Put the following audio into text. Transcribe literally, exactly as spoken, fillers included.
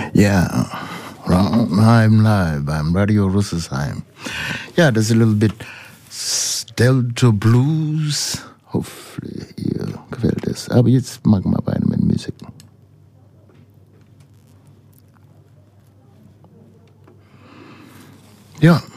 Ja, Rosenheim Live beim Radio Rüsselsheim. Ja, das ist ein little bit Delta Blues. Hoffentlich ihr gefällt es. Aber jetzt machen wir weiter mit Musik. Ja,